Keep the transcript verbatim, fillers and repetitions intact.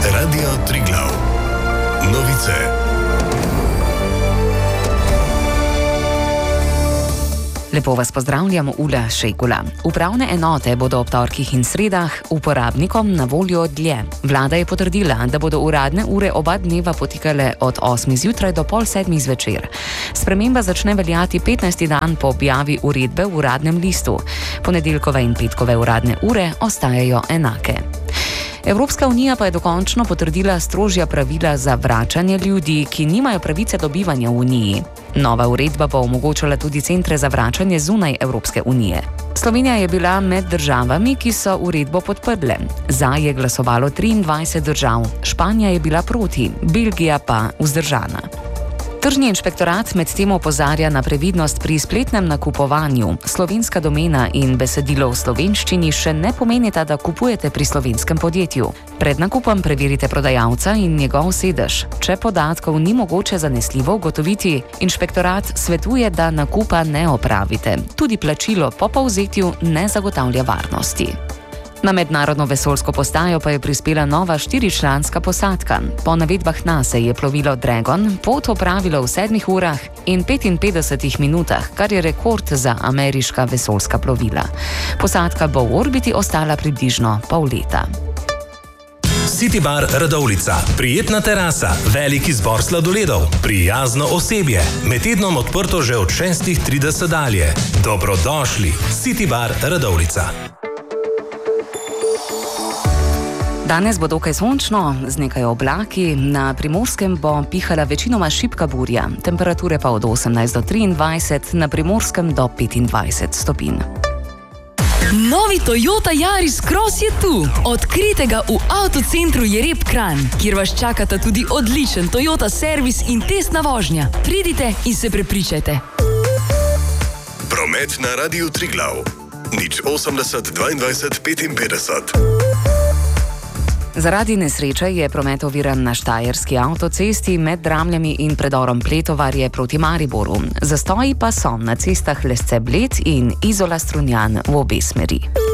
Radio Triglav. Novice. Lepo vas pozdravljam, Ula Šejkula. Upravne enote bodo ob torkih in sredah uporabnikom na voljo dlje. Vlada je potrdila, da bodo uradne ure oba dneva potekale od osmih zjutraj do pol sedmih zvečer. Sprememba začne veljati petnajsti dan po objavi uredbe v uradnem listu. Ponedeljkove in petkove uradne ure ostajajo enake. Evropska unija pa je dokončno potrdila strožja pravila za vračanje ljudi, ki nimajo pravice do bivanja v uniji. Nova uredba bo omogočala tudi centre za vračanje zunaj Evropske unije. Slovenija je bila med državami, ki so uredbo podprle. Za je glasovalo triindvajset držav, Španija je bila proti, Belgija pa vzdržana. Tržni inšpektorat medtem opozarja na previdnost pri spletnem nakupovanju. Slovenska domena in besedilo v slovenščini še ne pomenita, da kupujete pri slovenskem podjetju. Pred nakupom preverite prodajalca in njegov sedež. Če podatkov ni mogoče zanesljivo ugotoviti, inšpektorat svetuje, da nakupa ne opravite. Tudi plačilo po povzetju ne zagotavlja varnosti. Na mednarodno vesoljsko postajo pa je prispela nova štiričlanska posadka. Po navedbah NASA je plovilo Dragon pot opravilo v sedmih urah in petinpetdesetih minutah, kar je rekord za ameriška vesoljska plovila. Posadka bo v orbiti ostala približno pol leta. City Bar Radovljica. Prijetna terasa, velik izbor sladoledov, prijazno osebje. Med tednom odprto že od šestih trideset dalje. Dobrodošli. City Bar Radovljica. Danes bo dokaj sončno, z nekaj oblaki, na Primorskem bo pihala večinoma šibka burja, temperature pa od osemnajst do triindvajset, na Primorskem do petindvajset stopinj. Novi Toyota Yaris Cross je tu. Odkrijte ga v avtocentru Jereb Kranj, kjer vas čakata tudi odličen Toyota servis in testna vožnja. Pridite in se prepričajte. Promet na Radiu Triglav. nič osemdeset dvaindvajset petinpetdeset. Zaradi nesreče je promet oviran na štajerski avtocesti med Dramljami in predorom Pletovarje proti Mariboru. Zastoji pa so na cestah Lesce-Bled in Izola-Strunjan v obe smeri.